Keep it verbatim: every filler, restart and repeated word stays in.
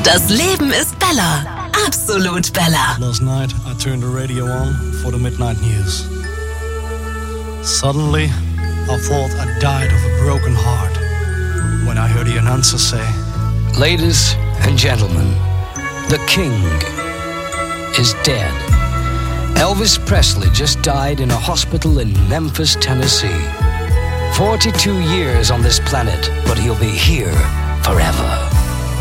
Das Leben ist Bella. Absolut Bella. Last night I turned the radio on for the midnight news. Suddenly I thought I died of a broken heart when I heard the announcer say, "Ladies and gentlemen, the king is dead." Elvis Presley just died in a hospital in Memphis, Tennessee. forty-two years on this planet, but he'll be here forever.